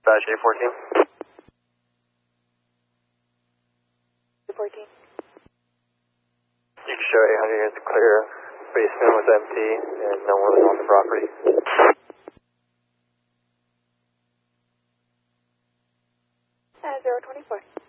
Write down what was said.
Dispatch 814. 14. You can show 800 units clear. Basement was empty and no one was on the property. 024.